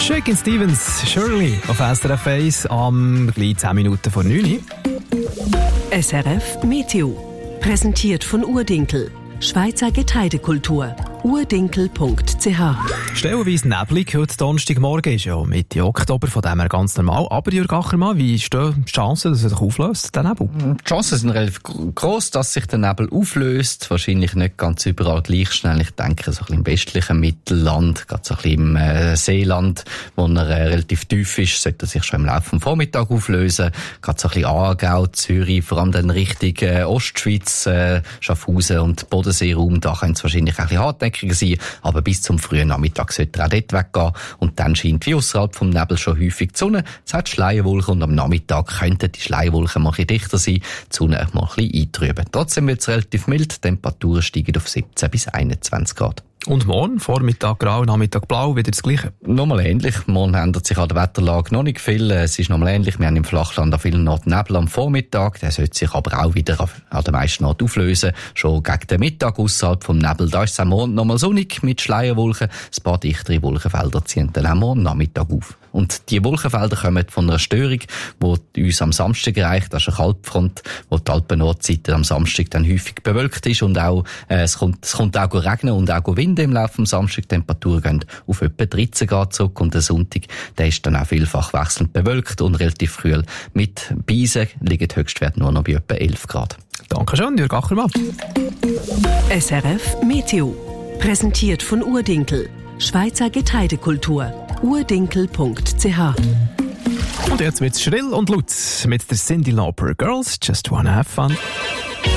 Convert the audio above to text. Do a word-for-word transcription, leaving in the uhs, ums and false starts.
Shakin' Stevens, Shirley auf S R F eins am gleich zehn Minuten vor neun. S R F Meteo. Präsentiert von Urdinkel. Schweizer Getreidekultur. urdinkel punkt c h. Stellenweise neblig, heute Donnerstagmorgen ist ja Mitte Oktober, von dem her ganz normal. Aber Jürg Achermann, wie ist die Chance, dass er sich auflöst, der Nebel? Die Chancen sind relativ gross, dass sich der Nebel auflöst. Wahrscheinlich nicht ganz überall gleich schnell. Ich denke, so ein bisschen im westlichen Mittelland, gerade so ein bisschen im äh, Seeland, wo er äh, relativ tief ist, sollte er sich schon im Laufe des Vormittags auflösen. Gerade so ein bisschen Aargau, Zürich, vor allem dann Richtung äh, Ostschweiz, äh, Schaffhausen und Bodenseeraum, da könnte es wahrscheinlich ein bisschen hartnäckig sein, aber bis zum frühen Nachmittag sollte er auch dort weggehen und dann scheint wie ausserhalb vom Nebel schon häufig die Sonne. Es hat Schleierwolken und am Nachmittag könnten die Schleierwolken mal ein bisschen dichter sein, die Sonne mal ein bisschen eintrüben. Trotzdem wird es relativ mild, die Temperaturen steigen auf siebzehn bis einundzwanzig Grad. Und morgen, Vormittag grau, Nachmittag blau, wieder das Gleiche? Nochmal ähnlich. Morgen ändert sich an der Wetterlage noch nicht viel. Es ist nochmal ähnlich. Wir haben im Flachland an vielen Orten Nebel am Vormittag. Der sollte sich aber auch wieder an den meisten Orten auflösen. Schon gegen den Mittag ausserhalb vom Nebel. Da ist es am Morgen nochmal sonnig mit Schleierwolken. Ein paar dichtere Wolkenfelder ziehen dann am Morgen Nachmittag auf. Und die Wolkenfelder kommen von einer Störung, die uns am Samstag erreicht. Das ist eine Kaltfront, wo die Alpen-Nordseite am Samstag dann häufig bewölkt ist. Und auch, äh, es kommt, es kommt auch regnen und auch Wind im Laufe des Samstag. Die Temperaturen gehen auf etwa dreizehn Grad zurück. Und der Sonntag, der ist dann auch vielfach wechselnd bewölkt und relativ kühl. Mit Beisen liegen die Höchstwerte nur noch bei etwa elf Grad. Dankeschön, Jürg Achermann. S R F Meteo. Präsentiert von Urdinkel. Schweizer Getreidekultur. urdinkel punkt c h. Und jetzt wird's schrill und laut mit der Cyndi Lauper. Girls just wanna have fun.